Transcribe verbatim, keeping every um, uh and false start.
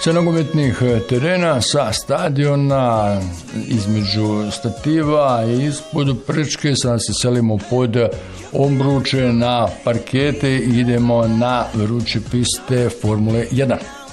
sa nogometnih terena, sa stadiona, između stativa i ispod prečke. Sada se selimo pod obruče na parkete i idemo na vruće piste Formule jedan.